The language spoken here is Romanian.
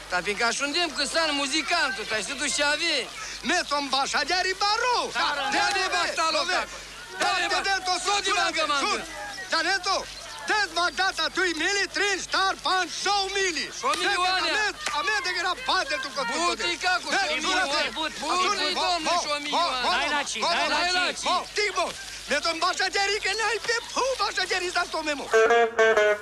Dar fiindcă așundem că san muzicantul, tai se duce avi. Me som bașageri baru. Dă-ne bastalo, caco. Dă-ne bastalo. Taneto, Ted Magdata, 2 mili, 3 star, pan, 6 mili. 6 milioane. A mea de era pate tu cu Buti, caco, 6 milioane. Buti, domnule, 6 milioane. Dai la ci. Timo, me som bașageri, că n-ai pe pu bașageri, dar to memo.